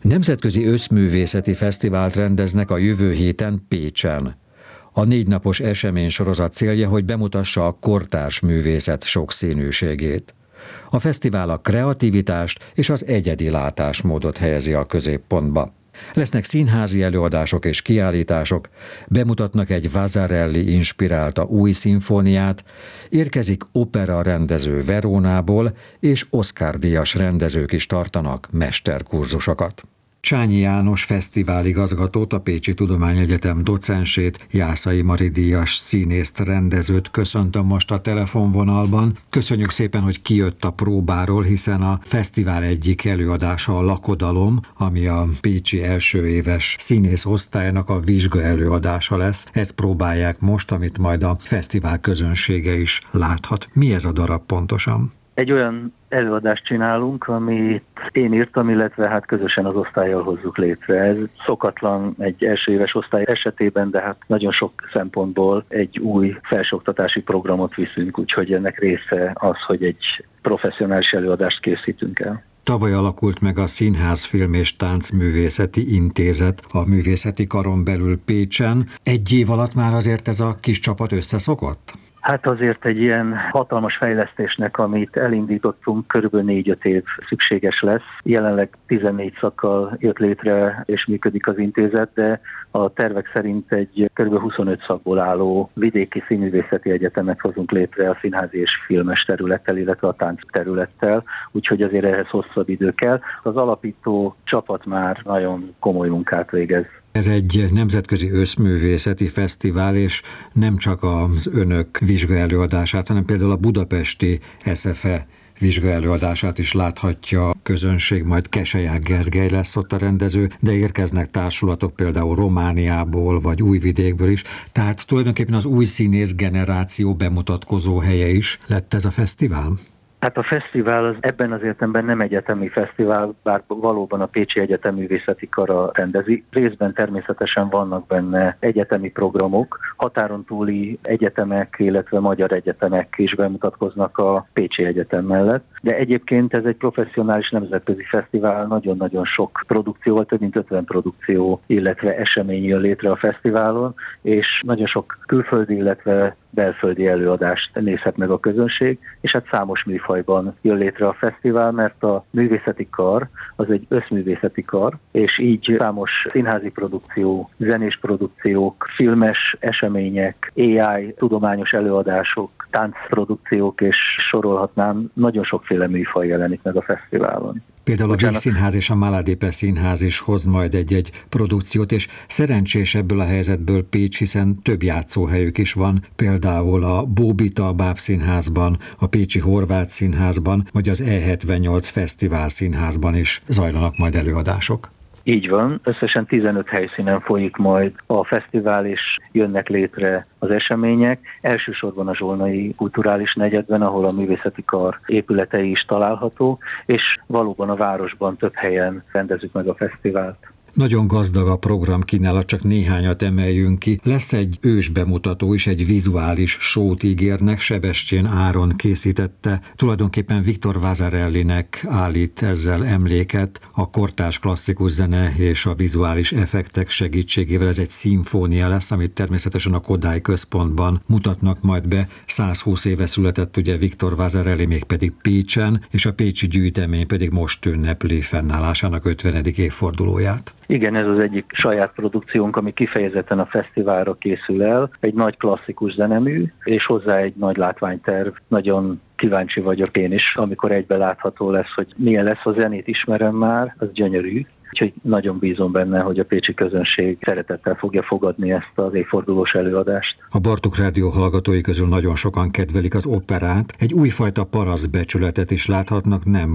Nemzetközi Összművészeti Fesztivált rendeznek a jövő héten Pécsen. A 4 napos eseménysorozat célja, hogy bemutassa a kortárs művészet sokszínűségét. A fesztivál a kreativitást és az egyedi látásmódot helyezi a középpontba. Lesznek színházi előadások és kiállítások, bemutatnak egy Vasarely inspirálta új szimfóniát, érkezik opera rendező Verónából, és Oscar-díjas rendezők is tartanak mesterkurzusokat. Csányi János fesztiváligazgatót, a Pécsi Tudományegyetem docensét, Jászai Mari díjas színészt, rendezőt köszöntöm most a telefonvonalban. Köszönjük szépen, hogy kijött a próbáról, hiszen a fesztivál egyik előadása a Lakodalom, ami a pécsi első éves színész osztálynak a vizsga előadása lesz. Ezt próbálják most, amit majd a fesztivál közönsége is láthat. Mi ez a darab pontosan? Egy olyan előadást csinálunk, amit én írtam, illetve hát közösen az osztállyal hozzuk létre. Ez szokatlan egy első éves osztály esetében, de hát nagyon sok szempontból egy új felsőoktatási programot viszünk, úgyhogy ennek része az, hogy egy professzionális előadást készítünk el. Tavaly alakult meg a Színház, Film és Táncművészeti Intézet a Művészeti Karon belül Pécsen. Egy év alatt már azért ez a kis csapat összeszokott? Hát azért egy ilyen hatalmas fejlesztésnek, amit elindítottunk, körülbelül 4-5 év szükséges lesz. Jelenleg 14 szakkal jött létre és működik az intézet, de a tervek szerint egy körülbelül 25 szakból álló vidéki színművészeti egyetemet hozunk létre a színházi és filmes területtel, illetve a tánc területtel, úgyhogy azért ehhez hosszabb idő kell. Az alapító csapat már nagyon komoly munkát végez. Ez egy nemzetközi összművészeti fesztivál, és nem csak az önök vizsgaelőadását, hanem például a budapesti SFE vizsgaelőadását is láthatja a közönség, majd Keseják Gergely lesz ott a rendező, de érkeznek társulatok például Romániából, vagy Újvidékből is, tehát tulajdonképpen az új színész generáció bemutatkozó helye is lett ez a fesztivál? Hát a fesztivál az ebben az értelemben nem egyetemi fesztivál, bár valóban a Pécsi Egyetem Művészeti Kara rendezi. Részben természetesen vannak benne egyetemi programok, határon túli egyetemek, illetve magyar egyetemek is bemutatkoznak a Pécsi Egyetem mellett. De egyébként ez egy professzionális nemzetközi fesztivál, nagyon-nagyon sok produkcióval, több mint 50 produkció, illetve esemény jön létre a fesztiválon, és nagyon sok külföldi, illetve belföldi előadást nézhet meg a közönség, és hát számos műfajban jön létre a fesztivál, mert a művészeti kar az egy összművészeti kar, és így számos színházi produkció, zenés produkciók, filmes események, AI, tudományos előadások, táncprodukciók, és sorolhatnám, nagyon sokféle műfaj jelenik meg a fesztiválon. Például a Vígszínház és a Maladépe Színház is hoz majd egy-egy produkciót, és szerencsés ebből a helyzetből Pécs, hiszen több játszóhelyük is van, például a Bóbita Bábszínházban, a Pécsi Horváth Színházban, vagy az E78 Fesztivál Színházban is zajlanak majd előadások. Így van, összesen 15 helyszínen folyik majd a fesztivál, és jönnek létre az események. Elsősorban a Zsolnai Kulturális Negyedben, ahol a Művészeti Kar épületei is található, és valóban a városban több helyen rendezzük meg a fesztivált. Nagyon gazdag a programkínálat, csak néhányat emeljünk ki. Lesz egy ősbemutató is, egy vizuális show-t ígérnek, Sebestyén Áron készítette. Tulajdonképpen Victor Vasarelynek állít ezzel emléket a kortárs klasszikus zene és a vizuális effektek segítségével. Ez egy szimfónia lesz, amit természetesen a Kodály Központban mutatnak majd be. 120 éve született ugye Victor Vasarely, mégpedig Pécsen, és a pécsi gyűjtemény pedig most ünnepli fennállásának 50. évfordulóját. Igen, ez az egyik saját produkciónk, ami kifejezetten a fesztiválra készül el. Egy nagy klasszikus zenemű, és hozzá egy nagy látványterv. Nagyon kíváncsi vagyok én is, amikor egybe látható lesz, hogy milyen lesz. A zenét ismerem már, az gyönyörű. Úgyhogy nagyon bízom benne, hogy a pécsi közönség szeretettel fogja fogadni ezt az évfordulós előadást. A Bartók Rádió hallgatói közül nagyon sokan kedvelik az operát. Egy újfajta parasztbecsületet is láthatnak, nem